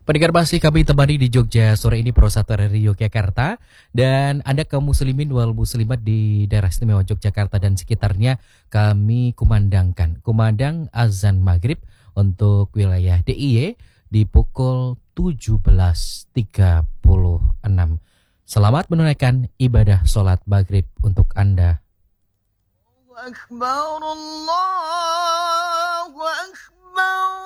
Pendengar masih kami temani di Jogja sore ini Pro 1 RRI Yogyakarta. Dan Anda kaum muslimin wal muslimat di daerah istimewa Yogyakarta dan sekitarnya, kami kumandang azan maghrib untuk wilayah DIY di pukul 17.36. Selamat menunaikan ibadah sholat maghrib untuk Anda. Allahu Akbar, Allahu Akbar.